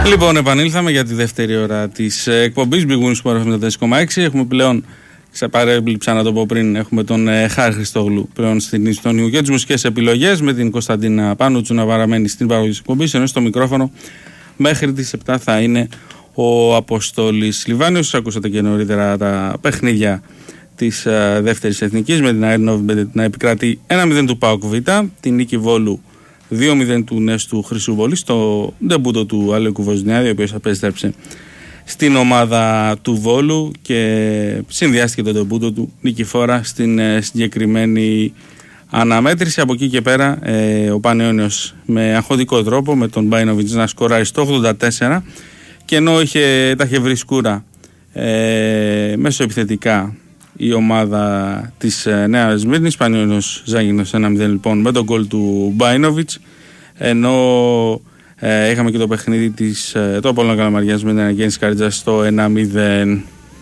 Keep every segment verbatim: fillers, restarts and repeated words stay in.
Λοιπόν, επανήλθαμε για τη δεύτερη ώρα της εκπομπής Big Win Sport εβδομήντα τέσσερα κόμμα έξι. Έχουμε πλέον, σε παρέμπληψα να το πω πριν, έχουμε τον ε, Χάρη Χριστόγλου πλέον στην Ιστονίου και τις μουσικές επιλογές, με την Κωνσταντίνα Πάνουτσου να παραμένει στην παραγωγή της εκπομπής, ενώ στο μικρόφωνο μέχρι τις επτά θα είναι ο Αποστόλης Λιβάνιος. Ακούσατε και νωρίτερα τα παιχνίδια της ε, δεύτερης εθνικής, με την Αερνόβ να επικρατεί ένα μηδέν του ΠΑΟΚ Β, την νίκη Βόλου δύο μηδέν του Νέστου Χρυσούβολη στο ντεμπούτο του Αλέκου Βοζνιάδη, ο οποίος επέστρεψε στην ομάδα του Βόλου και συνδυάστηκε το ντεμπούτο του νικηφόρα στην ε, συγκεκριμένη αναμέτρηση. Από εκεί και πέρα ε, ο Πανιώνιος με αγχωτικό τρόπο, με τον Μπάινοβιτς να σκοράρει στο ογδόντα τέσσερα, και ενώ είχε, τα είχε βρει σκούρα ε, μέσω επιθετικά η ομάδα της ε, Νέας Σμύρνης, Πανιώνιος Ζάγινος ένα μηδέν λοιπόν με τον γκολ του Μπάινοβιτς, ενώ ε, είχαμε και το παιχνίδι της ε, το Απόλλωνα Καλαμαριάς με την αναγέννηση Καριτζάς στο ένα μηδέν.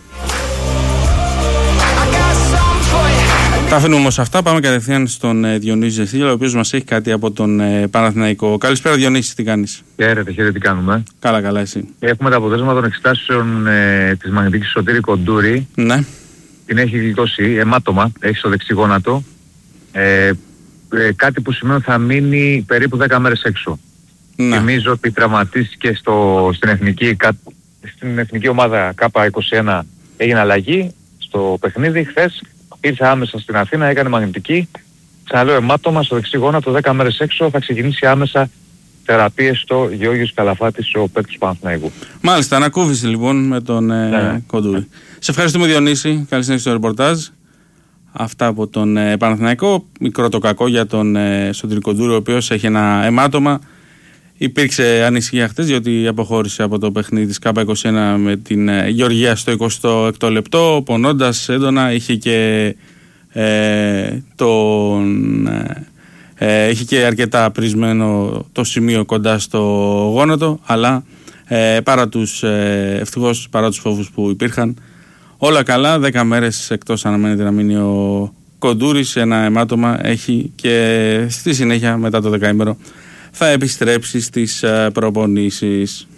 Τα αφήνουμε όμως αυτά, πάμε κατευθείαν στον ε, Διονύση Ζεστήλια, ο οποίος μας έχει κάτι από τον ε, Παναθηναϊκό. Καλησπέρα Διονύση, τι κάνεις? Χαίρετε, χαίρετε, τι κάνουμε? Καλά, καλά, εσύ? Έχουμε τα αποτέλεσμα των εξετάσεων ε, της μαγνητικής Σωτήρη Κοντούρη. Ναι. Την έχει γλιτώσει αιμάτωμα, έχει στο δεξί γόνατο. Ε, ε, κάτι που σημαίνει ότι θα μείνει περίπου δέκα μέρες έξω. Ναι. Θυμίζω ότι τραυματίστηκε στο, στην, εθνική, στην εθνική ομάδα K είκοσι ένα, έγινε αλλαγή στο παιχνίδι χθες. Ήρθε άμεσα στην Αθήνα, έκανε μαγνητική. Ξαναλέω, αιμάτωμα στο δεξί γόνατο, δέκα μέρες έξω. Θα ξεκινήσει άμεσα θεραπείες στο Γεώργιος Καλαφάτης, ο παίκτης του Παναθηναϊκού. Μάλιστα, ανακούφιση λοιπόν με τον ε, ναι. Κοντούρη. Ναι. Σε ευχαριστούμε Διονύση, καλή συνέχεια στο ρεπορτάζ. Αυτά από τον ε, Παναθηναϊκό. Μικρό το κακό για τον ε, Σωτήρη Κοντούρη, ο οποίος έχει ένα αιμάτωμα. Υπήρξε ανησυχία χτες, διότι αποχώρησε από το παιχνίδι της K είκοσι ένα με την ε, Γεωργία στο εικοστό έκτο λεπτό, πονώντας έντονα. Είχε και ε, τον... Ε, Ε, είχε και αρκετά πρισμένο το σημείο κοντά στο γόνατο, αλλά ε, παρά τους, ε, ευτυχώς παρά τους φόβους που υπήρχαν, όλα καλά. Δέκα μέρες εκτός αναμένεται να μείνει ο Κοντούρης, ένα αιμάτωμα έχει, και στη συνέχεια μετά το δεκαήμερο θα επιστρέψει στις ε, προπονήσεις.